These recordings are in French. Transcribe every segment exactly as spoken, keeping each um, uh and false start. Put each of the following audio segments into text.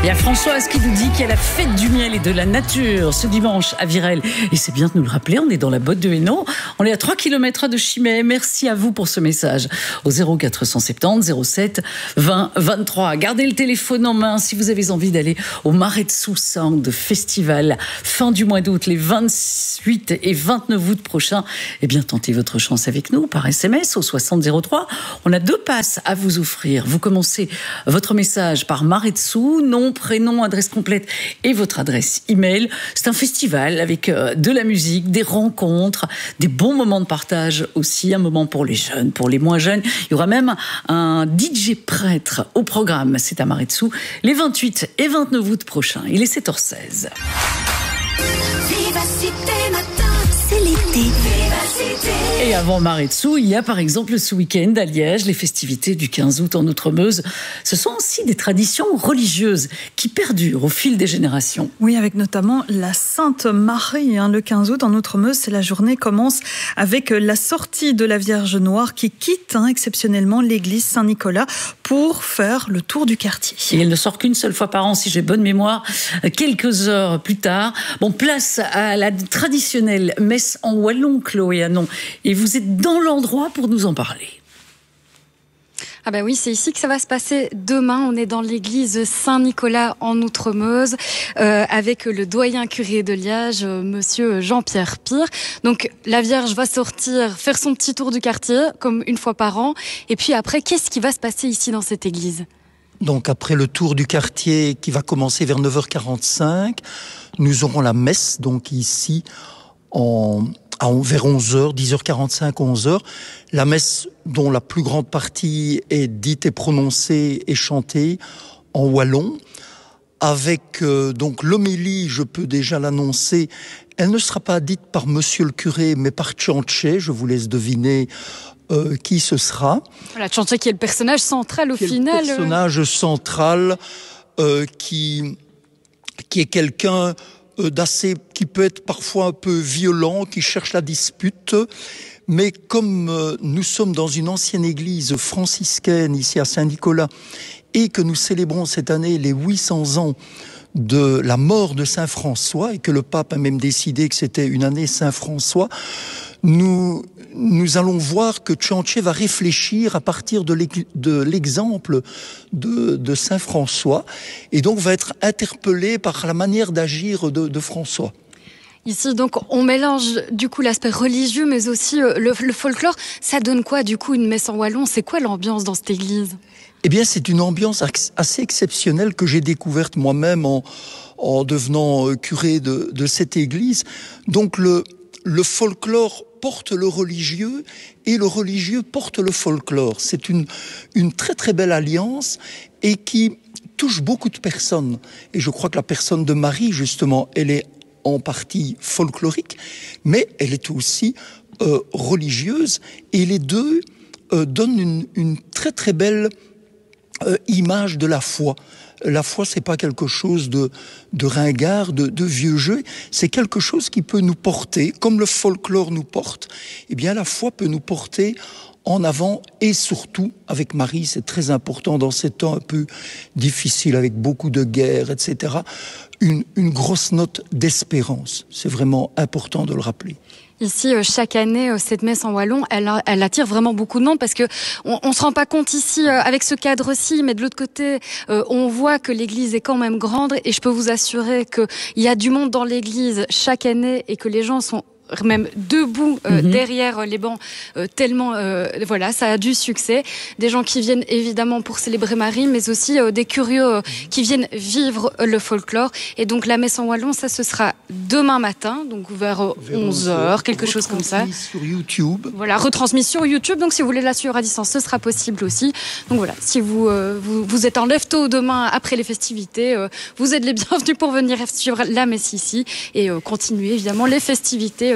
Il y a Françoise qui nous dit qu'il y a la fête du miel et de la nature ce dimanche à Virel. Et c'est bien de nous le rappeler, on est dans la botte de Hainaut. On est à trois kilomètres de Chimay. Merci à vous pour ce message. Au zéro quatre cent soixante-dix zéro sept vingt vingt-trois. Gardez le téléphone en main si vous avez envie d'aller au Maretsu Sound Festival. Fin du mois d'août, les vingt-huit et vingt-neuf août prochains. Eh bien, tentez votre chance avec nous par S M S au soixante zéro trois. On a deux passes à vous offrir. Vous commencez votre message par Maretsu, nom, prénom, adresse complète et votre adresse email. C'est un festival avec euh, de la musique, des rencontres, des bons moments de partage aussi, un moment pour les jeunes, pour les moins jeunes. Il y aura même un D J prêtre au programme. C'est à Maretsu les vingt-huit et vingt-neuf août prochains. Il est sept heures seize. Vivacité matin, c'est l'été. Vivacité. Et avant Maretsu, il y a par exemple ce week-end à Liège, les festivités du quinze août en Outremeuse. Ce sont aussi des traditions religieuses qui perdurent au fil des générations. Oui, avec notamment la Sainte Marie. Hein, le quinze août en Outremeuse, c'est la journée commence avec la sortie de la Vierge Noire qui quitte hein, exceptionnellement l'église Saint-Nicolas pour faire le tour du quartier. Et elle ne sort qu'une seule fois par an, si j'ai bonne mémoire, quelques heures plus tard. Bon, place à la traditionnelle messe en wallon, Chloé Hanon. Et vous êtes dans l'endroit pour nous en parler. Ah ben oui, c'est ici que ça va se passer demain. On est dans l'église Saint-Nicolas en Outremeuse euh, avec le doyen curé de Liège, euh, monsieur Jean-Pierre Pire. Donc la Vierge va sortir, faire son petit tour du quartier, comme une fois par an. Et puis après, qu'est-ce qui va se passer ici dans cette église ? Donc après le tour du quartier qui va commencer vers neuf heures quarante-cinq, nous aurons la messe donc ici en... à vers onze heures, dix heures quarante-cinq, onze heures, la messe dont la plus grande partie est dite et prononcée et chantée en wallon, avec euh, donc l'homélie, je peux déjà l'annoncer, elle ne sera pas dite par monsieur le curé, mais par Tchantché, je vous laisse deviner euh, qui ce sera. Voilà, Tchantché qui est le personnage central au qui final. Est le personnage central euh, qui, qui est quelqu'un d'assez, qui peut être parfois un peu violent, qui cherche la dispute, mais comme euh, nous sommes dans une ancienne église franciscaine ici à Saint-Nicolas et que nous célébrons cette année les huit cents ans de la mort de Saint François et que le pape a même décidé que c'était une année Saint François, nous, nous allons voir que Tchantché va réfléchir à partir de l'exemple de, de Saint François et donc va être interpellé par la manière d'agir de, de François. Ici, donc, on mélange du coup l'aspect religieux, mais aussi euh, le, le folklore. Ça donne quoi, du coup, une messe en wallon ? C'est quoi l'ambiance dans cette église ? Eh bien, c'est une ambiance assez exceptionnelle que j'ai découverte moi-même en, en devenant curé de, de cette église. Donc, le, le folklore porte le religieux et le religieux porte le folklore. C'est une, une très très belle alliance et qui touche beaucoup de personnes. Et je crois que la personne de Marie, justement, elle est en partie folklorique, mais elle est aussi euh, religieuse, et les deux euh, donnent une, une très très belle euh, image de la foi. La foi, c'est pas quelque chose de, de ringard, de, de vieux jeu, c'est quelque chose qui peut nous porter, comme le folklore nous porte, eh bien la foi peut nous porter en avant, et surtout avec Marie, c'est très important dans ces temps un peu difficiles, avec beaucoup de guerres, et cetera, une, une grosse note d'espérance. C'est vraiment important de le rappeler. Ici, chaque année, cette messe en wallon, elle, elle attire vraiment beaucoup de monde parce que on, on se rend pas compte ici avec ce cadre-ci, mais de l'autre côté, euh, on voit que l'église est quand même grande et je peux vous assurer qu'il y a du monde dans l'église chaque année et que les gens sont même debout euh, mmh. derrière les bancs, euh, tellement euh, voilà, ça a du succès. Des gens qui viennent évidemment pour célébrer Marie, mais aussi euh, des curieux euh, qui viennent vivre euh, le folklore. Et donc la messe en wallon, ça ce sera demain matin, donc vers, euh, vers onze heures, quelque chose comme ça. Sur YouTube. Voilà, retransmise sur YouTube. Donc si vous voulez la suivre à distance, ce sera possible aussi. Donc voilà, si vous euh, vous, vous êtes en lève tôt demain après les festivités, euh, vous êtes les bienvenus pour venir suivre la messe ici et euh, continuer évidemment les festivités euh,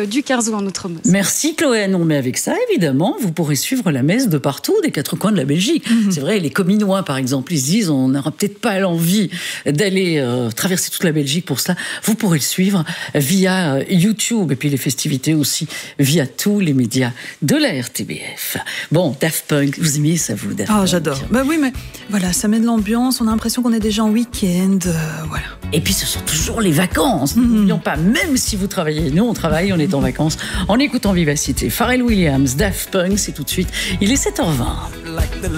euh, du quinze août en Outre-Meuse. Merci Chloé. Non, mais avec ça, évidemment, vous pourrez suivre la messe de partout, des quatre coins de la Belgique. Mmh. C'est vrai, les Cominois, par exemple, ils se disent, on n'aura peut-être pas l'envie d'aller euh, traverser toute la Belgique pour cela. Vous pourrez le suivre via YouTube et puis les festivités aussi via tous les médias de la R T B F. Bon, Daft Punk, vous aimiez ça, vous, Daft Ah, Punk? j'adore. Bah oui, mais voilà, ça met de l'ambiance, on a l'impression qu'on est déjà en week-end, euh, voilà. Et puis ce sont toujours les vacances. N'oublions mmh. pas, même si vous travaillez, nous on travaille, on est en vacances, en écoutant Vivacité. Pharrell Williams, Daft Punk, c'est tout de suite. Il est sept heures vingt.